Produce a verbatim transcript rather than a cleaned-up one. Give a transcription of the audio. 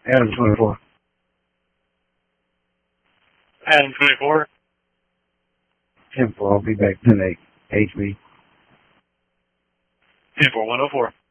Adam twenty-four. Adam twenty-four. ten four, I'll be back tonight. H B. ten four one oh four.